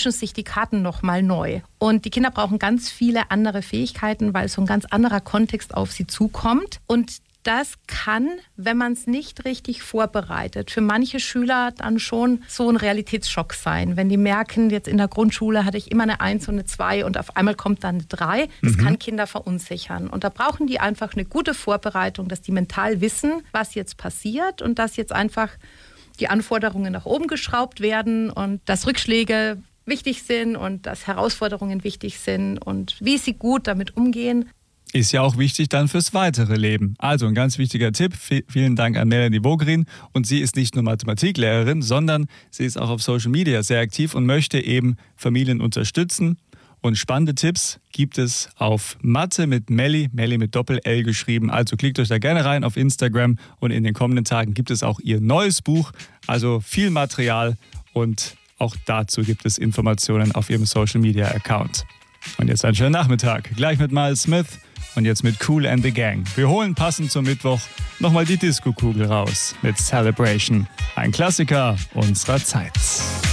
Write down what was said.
mischen sich die Karten nochmal neu. Und die Kinder brauchen ganz viele andere Fähigkeiten, weil so ein ganz anderer Kontext auf sie zukommt. Und das kann, wenn man es nicht richtig vorbereitet, für manche Schüler dann schon so ein Realitätsschock sein. Wenn die merken, jetzt in der Grundschule hatte ich immer eine 1 und eine 2 und auf einmal kommt dann eine 3. Das kann Kinder verunsichern. Und da brauchen die einfach eine gute Vorbereitung, dass die mental wissen, was jetzt passiert und dass jetzt einfach die Anforderungen nach oben geschraubt werden und dass Rückschläge wichtig sind und dass Herausforderungen wichtig sind und wie sie gut damit umgehen. Ist ja auch wichtig dann fürs weitere Leben. Also ein ganz wichtiger Tipp. Vielen Dank an Melanie Wogerin. Und sie ist nicht nur Mathematiklehrerin, sondern sie ist auch auf Social Media sehr aktiv und möchte eben Familien unterstützen. Und spannende Tipps gibt es auf Mathe mit Melli mit Doppel-L geschrieben. Also klickt euch da gerne rein auf Instagram und in den kommenden Tagen gibt es auch ihr neues Buch. Also viel Material und auch dazu gibt es Informationen auf ihrem Social Media Account. Und jetzt einen schönen Nachmittag. Gleich mit Miles Smith. Und jetzt mit Kool and the Gang. Wir holen passend zum Mittwoch nochmal die Disco-Kugel raus mit Celebration. Ein Klassiker unserer Zeit.